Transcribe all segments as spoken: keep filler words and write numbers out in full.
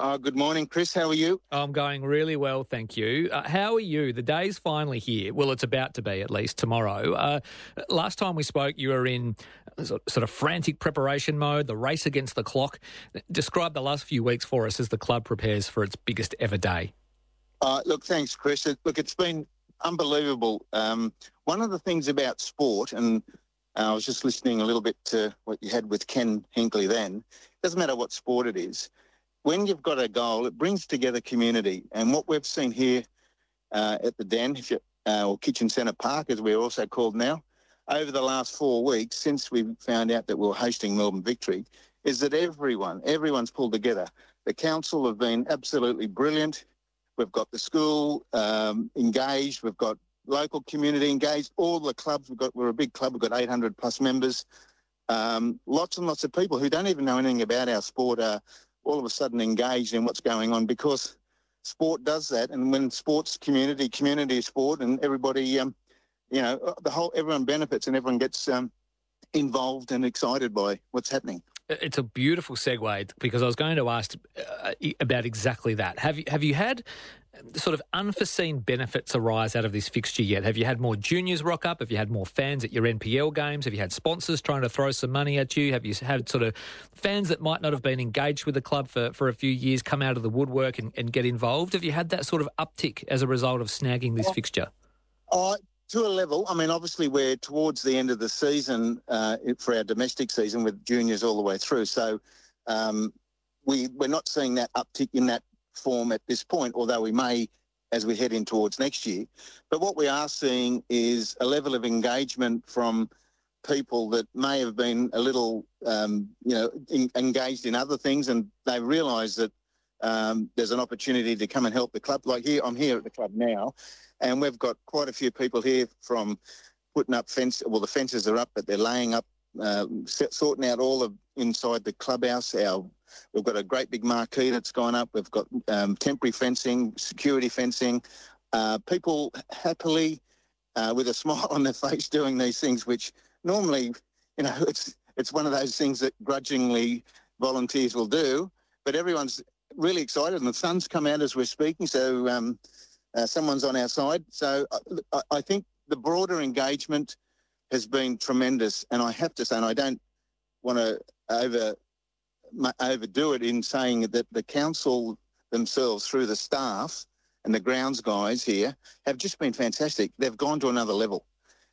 Uh, good morning, Chris. How are you? I'm going really well, thank you. Uh, how are you? The day's finally here. Well, it's about to be, at least tomorrow. Uh, last time we spoke, you were in sort of frantic preparation mode, the race against the clock. Describe the last few weeks for us as the club prepares for its biggest ever day. Uh, look, thanks, Chris. It, look, it's been unbelievable. Um, one of the things about sport, and uh, I was just listening a little bit to what you had with Ken Hinkley then, it doesn't matter what sport it is. When you've got a goal, it brings together community. And what we've seen here uh, at the Den, if you, uh, or Kitchen Centre Park, as we're also called now, over the last four weeks, since we found out that we were hosting Melbourne Victory, is that everyone, everyone's pulled together. The council have been absolutely brilliant. We've got the school um, engaged. We've got local community engaged. All the clubs, we've got, we're a big club. We've got eight hundred plus members. Um, lots and lots of people who don't even know anything about our sport are all of a sudden engaged in what's going on, because sport does that. And when sports community, community is sport, and everybody, um, you know, the whole, everyone benefits and everyone gets um, involved and excited by what's happening. It's a beautiful segue, because I was going to ask uh, about exactly that. Have you have you had sort of unforeseen benefits arise out of this fixture yet? Have you had more juniors rock up? Have you had more fans at your N P L games? Have you had sponsors trying to throw some money at you? Have you had sort of fans that might not have been engaged with the club for, for a few years come out of the woodwork and, and get involved? Have you had that sort of uptick as a result of snagging this fixture? Uh, to a level. I mean, obviously we're towards the end of the season uh, for our domestic season with juniors all the way through. So um, we, we're not seeing that uptick in that form at this point, although we may as we head in towards next year. But what we are seeing is a level of engagement from people that may have been a little, um, you know, in, engaged in other things, and they realise that um, there's an opportunity to come and help the club. Like here, I'm here at the club now, and we've got quite a few people here from putting up fence. Well, the fences are up, but they're laying up, uh, sorting out all of inside the clubhouse. Our We've got a great big marquee that's gone up. We've got um, temporary fencing, security fencing. Uh, people happily, uh, with a smile on their face, doing these things, which normally, you know, it's it's one of those things that grudgingly volunteers will do. But everyone's really excited, and the sun's come out as we're speaking, so um, uh, someone's on our side. So I, I think the broader engagement has been tremendous, and I have to say, and I don't want to over. overdo it in saying that the council themselves, through the staff and the grounds guys here, have just been fantastic. They've gone to another level.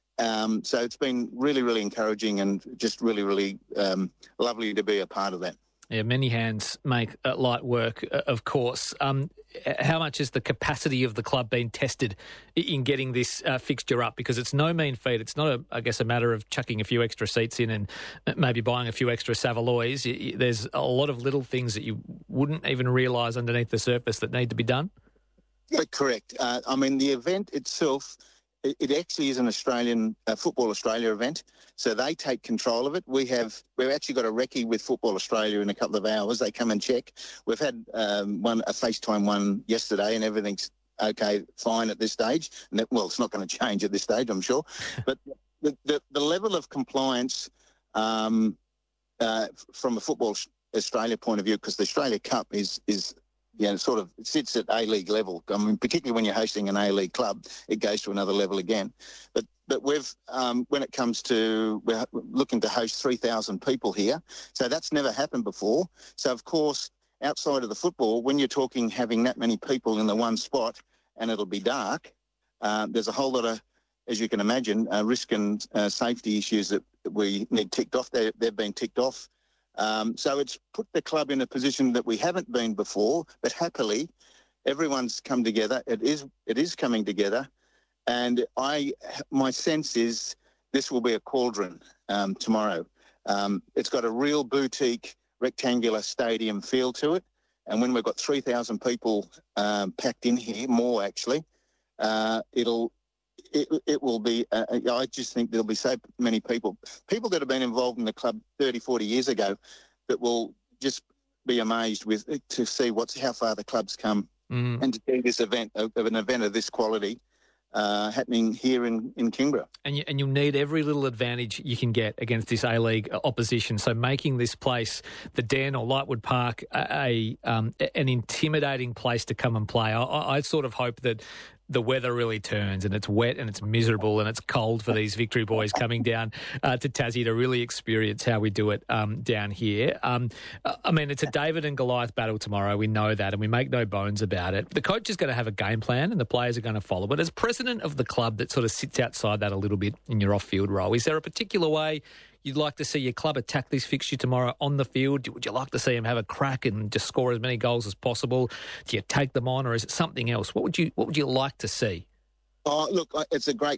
Um, so it's been really, really encouraging and just really, really um, lovely to be a part of that. Yeah, many hands make uh, light work, uh, of course. Um, how much has the capacity of the club been tested in getting this uh, fixture up? Because it's no mean feat. It's not, a, I guess, a matter of chucking a few extra seats in and maybe buying a few extra Savaloys. There's a lot of little things that you wouldn't even realise underneath the surface that need to be done. Yeah, correct. Uh, I mean, the event itself, it, it actually is an Australian, uh, Football Australia event. So they take control of it. We have, we've actually got a recce with Football Australia in a couple of hours. They come and check. We've had um, one a FaceTime one yesterday, and everything's okay, fine at this stage. And that, well, it's not going to change at this stage, I'm sure. But the, the, the level of compliance um, uh, from a Football Australia point of view, because the Australia Cup is is you know, sort of sits at A-League level. I mean, particularly when you're hosting an A-League club, it goes to another level again. But but we've, um, when it comes to, we're looking to host three thousand people here. So that's never happened before. So, of course, outside of the football, when you're talking having that many people in the one spot and it'll be dark, uh, there's a whole lot of, as you can imagine, uh, risk and uh, safety issues that we need ticked off. They, they've been ticked off. Um, so it's put the club in a position that we haven't been before, but happily everyone's come together. It is it is coming together, and I my sense is this will be a cauldron um, tomorrow. Um, it's got a real boutique rectangular stadium feel to it, and when we've got three thousand people um, packed in here, more actually, uh, it'll It, it will be, uh, I just think there'll be so many people, people that have been involved in the club thirty, forty years ago that will just be amazed with to see what's how far the club's come mm. and to do this event, of an event of this quality. uh, happening here in, in Kingborough. And, you, and you'll need every little advantage you can get against this A-League opposition. So making this place, the Den or Lightwood Park, a, a um, an intimidating place to come and play. I, I sort of hope that the weather really turns and it's wet and it's miserable and it's cold for these Victory boys coming down uh, to Tassie to really experience how we do it um, down here. Um, I mean, it's a David and Goliath battle tomorrow. We know that and we make no bones about it. The coach is going to have a game plan and the players are going to follow it. As president of the club that sort of sits outside that a little bit in your off-field role, is there a particular way you'd like to see your club attack this fixture tomorrow on the field? Would you like to see them have a crack and just score as many goals as possible? Do you take them on, or is it something else? What would you What would you like to see? Oh, look, it's a great